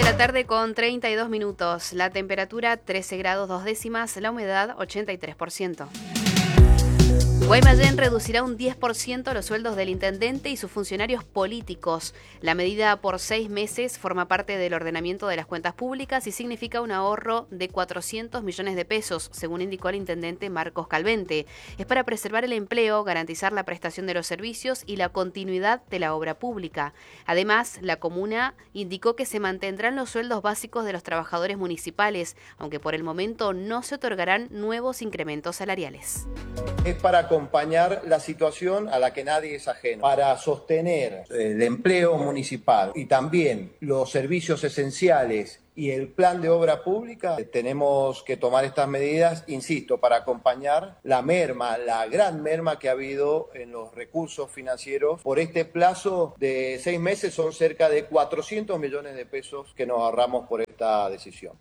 Tarde con 32 minutos, la temperatura 13 grados 2 décimas, la humedad 83%. Guaymallén reducirá un 10% los sueldos del intendente y sus funcionarios políticos. La medida por 6 meses forma parte del ordenamiento de las cuentas públicas y significa un ahorro de 400 millones de pesos, según indicó el intendente Marcos Calvente. Es para preservar el empleo, garantizar la prestación de los servicios y la continuidad de la obra pública. Además, la comuna indicó que se mantendrán los sueldos básicos de los trabajadores municipales, aunque por el momento no se otorgarán nuevos incrementos salariales. Es para acompañar la situación a la que nadie es ajeno, para sostener el empleo municipal y también los servicios esenciales y el plan de obra pública. Tenemos que tomar estas medidas, insisto, para acompañar la merma, la gran merma que ha habido en los recursos financieros. Por este plazo de 6 meses son cerca de 400 millones de pesos que nos ahorramos por esta decisión.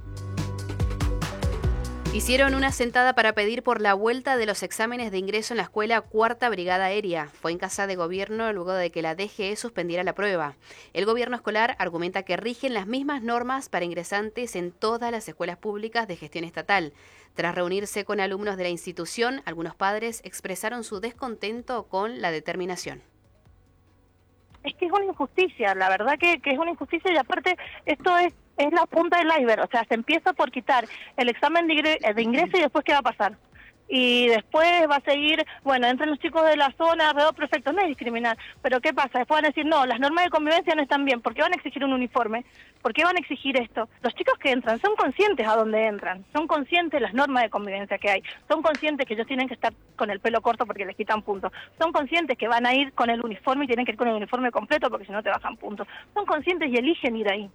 Hicieron una sentada para pedir por la vuelta de los exámenes de ingreso en la escuela Cuarta Brigada Aérea. Fue en Casa de Gobierno luego de que la DGE suspendiera la prueba. El gobierno escolar argumenta que rigen las mismas normas para ingresantes en todas las escuelas públicas de gestión estatal. Tras reunirse con alumnos de la institución, algunos padres expresaron su descontento con la determinación. Es que es una injusticia, la verdad que es una injusticia, y aparte esto es la punta del iceberg, o sea, se empieza por quitar el examen de ingreso y después ¿qué va a pasar? Y después va a seguir, bueno, entran los chicos de la zona alrededor, perfecto, no es discriminar, pero ¿qué pasa? Después van a decir, no, las normas de convivencia no están bien, ¿por qué van a exigir un uniforme? ¿Por qué van a exigir esto? Los chicos que entran son conscientes a dónde entran, son conscientes de las normas de convivencia que hay, son conscientes que ellos tienen que estar con el pelo corto porque les quitan puntos, son conscientes que van a ir con el uniforme y tienen que ir con el uniforme completo porque si no te bajan puntos, son conscientes y eligen ir ahí.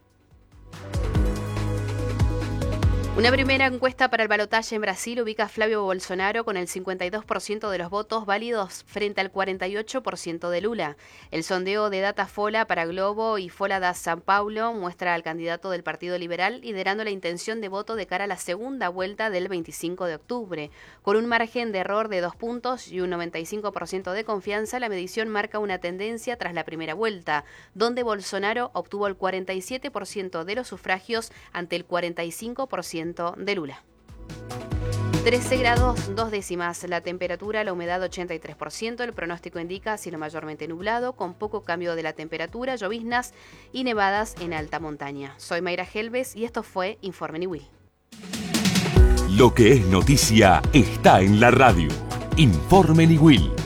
Una primera encuesta para el balotaje en Brasil ubica a Flavio Bolsonaro con el 52% de los votos válidos frente al 48% de Lula. El sondeo de Datafolha para Globo y Folha da São Paulo muestra al candidato del Partido Liberal liderando la intención de voto de cara a la segunda vuelta del 25 de octubre. Con un margen de error de 2 puntos y un 95% de confianza, la medición marca una tendencia tras la primera vuelta, donde Bolsonaro obtuvo el 47% de los sufragios ante el 45% de Lula. 13 grados 2 décimas, la temperatura, la humedad 83%, el pronóstico indica cielo mayormente nublado, con poco cambio de la temperatura, lloviznas y nevadas en alta montaña. Soy Mayra Helves y esto fue Informe Niwil. Lo que es noticia está en la radio. Informe Niwil.